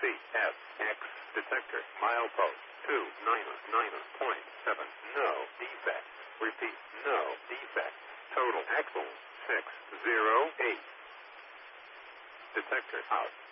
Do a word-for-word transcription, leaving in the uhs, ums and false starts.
C F X detector milepost two nine nine point seven. No defect. Repeat, no defect. Total axle six zero eight. Detector out.